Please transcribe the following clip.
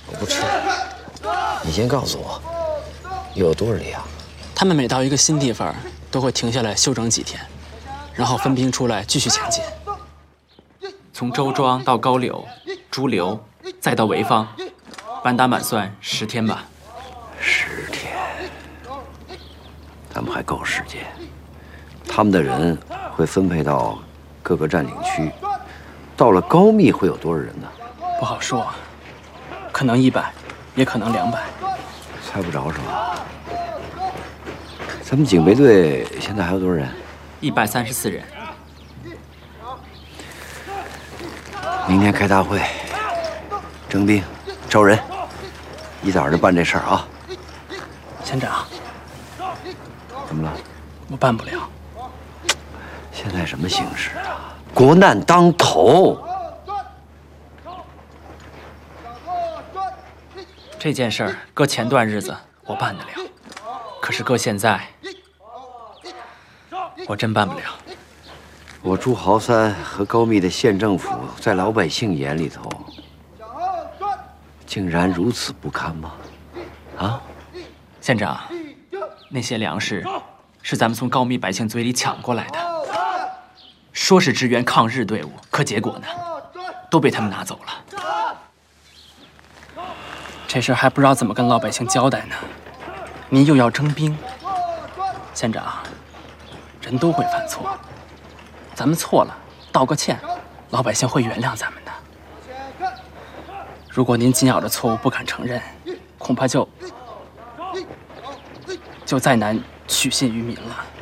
我不吃。你先告诉我，又有多少里啊？ 他们每到一个新地方，都会停下来休整几天，然后分兵出来继续前进。 从周庄到高柳、朱留，再到潍坊，满打满算10天吧。 10天，咱们还够时间。他们的人会分配到各个占领区。到了高密会有多少人呢？ 不好说，可能100，也可能200。 猜不着是吧？咱们警备队现在还有多少人 134人。 明天开大会，征兵、招人，一早就办这事儿啊。 县长， 怎么了？ 我办不了。 现在什么形势啊？国难当头。 这件事儿搁前段日子我办得了，可是搁现在，我真办不了。 我朱豪三和高密的县政府，在老百姓眼里头，竟然如此不堪吗？啊， 县长，那些粮食是咱们从高密百姓嘴里抢过来的，说是支援抗日队伍，可结果呢，都被他们拿走了。 这事还不知道怎么跟老百姓交代呢。您又要征兵，县长，人都会犯错，咱们错了，道个歉，老百姓会原谅咱们的。如果您紧咬着错误不敢承认，恐怕就再难取信于民了。